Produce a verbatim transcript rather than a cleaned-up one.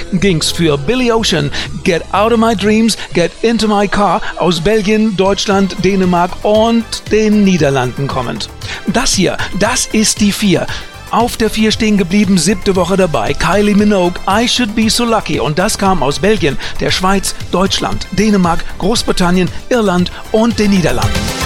ging's für Billy Ocean, Get Out of My Dreams, Get Into My Car, aus Belgien, Deutschland, Dänemark und den Niederlanden kommend. Das hier, das ist die vier. Auf der vier stehen geblieben, siebte Woche dabei, Kylie Minogue, I Should Be So Lucky. Und das kam aus Belgien, der Schweiz, Deutschland, Dänemark, Großbritannien, Irland und den Niederlanden.